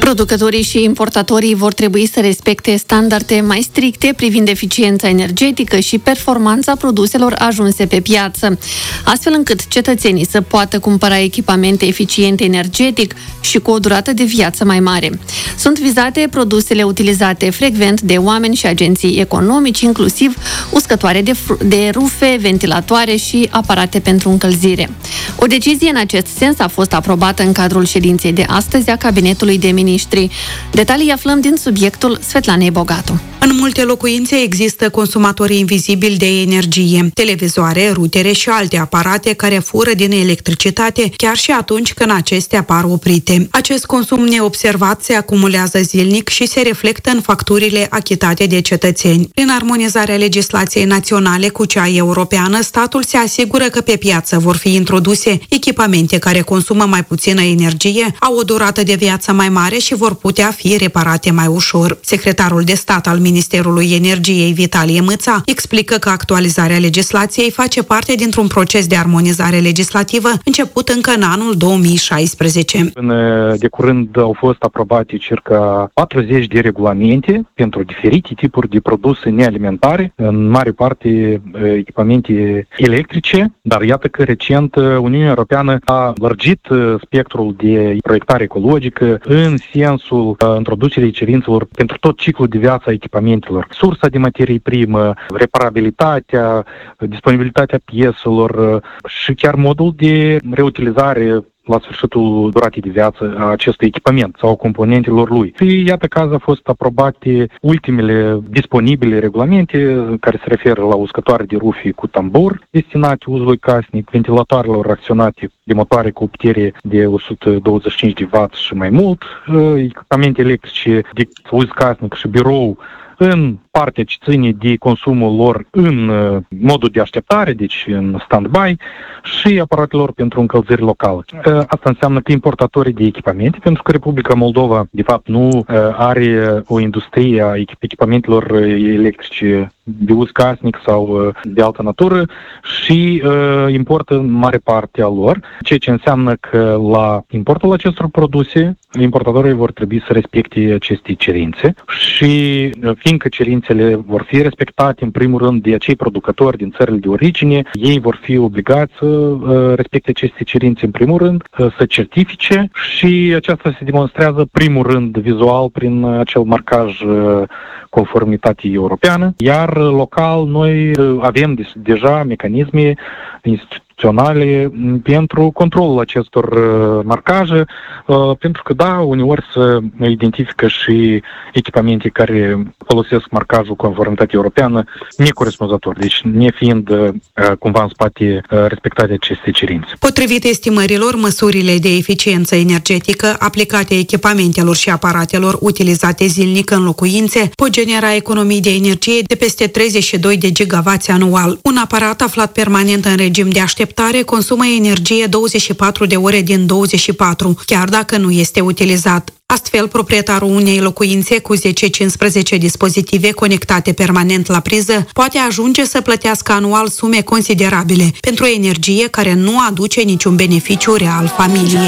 Producătorii și importatorii vor trebui să respecte standarde mai stricte privind eficiența energetică și performanța produselor ajunse pe piață, astfel încât cetățenii să poată cumpăra echipamente eficiente energetic și cu o durată de viață mai mare. Sunt vizate produsele utilizate frecvent de oameni și agenții economici, inclusiv uscătoare de rufe, ventilatoare și aparate pentru încălzire. O decizie în acest sens a fost aprobată în cadrul ședinței de astăzi a Cabinetului de Ministri. Detalii aflăm din subiectul Svetlanei Bogatu. În multe locuințe există consumatori invizibili de energie, televizoare, rutere și alte aparate care fură din electricitate, chiar și atunci când acestea par oprite. Acest consum neobservat se acumulează zilnic și se reflectă în facturile achitate de cetățeni. Prin armonizarea legislației naționale cu cea europeană, statul se asigură că pe piață vor fi introduse echipamente care consumă mai puțină energie, au o durată de viață mai mare și vor putea fi reparate mai ușor. Secretarul de stat al Ministerului Energiei, Vitalie Mâța, explică că actualizarea legislației face parte dintr-un proces de armonizare legislativă început încă în anul 2016. De curând au fost aprobate circa 40 de regulamente pentru diferite tipuri de produse nealimentare, în mare parte echipamente electrice, dar iată că recent Uniunea Europeană a lărgit spectrul de proiectare ecologică în sensul introducerii cerințelor pentru tot ciclul de viață a echipamentelor. Sursa de materie primă, reparabilitatea, disponibilitatea pieselor și chiar modul de reutilizare la sfârșitul duratei de viață a acestui echipament sau a componentelor lui. Și iată că azi au fost aprobate ultimele disponibile regulamente care se referă la uscătoare de rufe cu tambur destinate uzului casnic, ventilatoarelor acționate de motoare cu putere de 125 de W și mai mult, echipamente electrice de uz casnic și birou în partea ce ține de consumul lor în modul de așteptare, deci în stand-by, și aparatelor pentru încălzire locală. Asta înseamnă că importatorii de echipamente, pentru că Republica Moldova, de fapt, nu are o industrie a echipamentelor electrice de uz casnic sau de altă natură și importă în mare parte a lor, ceea ce înseamnă că la importul acestor produse, importatorii vor trebui să respecte aceste cerințe și fiindcă cerințele vor fi respectate în primul rând de acei producători din țările de origine, ei vor fi obligați să respecte aceste cerințe în primul rând, să certifice și aceasta se demonstrează primul rând vizual prin acel marcaj conformitate europeană, iar local noi avem deja mecanisme instituționale pentru controlul acestor marcaje, pentru că da, uneori se identifică și echipamente care folosesc marcajul conformitate europeană necorespunzător, deci nefiind cumva în spate respectate aceste cerințe. Potrivit estimărilor, măsurile de eficiență energetică aplicate echipamentelor și aparatelor utilizate zilnic în locuințe pot genera economii de energie de peste 32 de gigavați anual. Un aparat aflat permanent în regim de așteptare consumă energie 24 de ore din 24, chiar dacă nu este utilizat. Astfel, proprietarul unei locuințe cu 10-15 dispozitive conectate permanent la priză poate ajunge să plătească anual sume considerabile pentru energie care nu aduce niciun beneficiu real familiei.